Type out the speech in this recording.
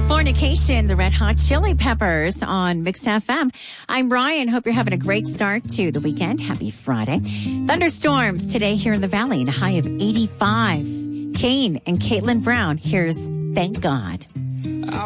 Californication, the Red Hot Chili Peppers on Mix FM. I'm Ryan. Hope you're having a great start to the weekend. Happy Friday. Thunderstorms today here in the valley and a high of 85. Kane and Caitlin Brown. Here's Thank God.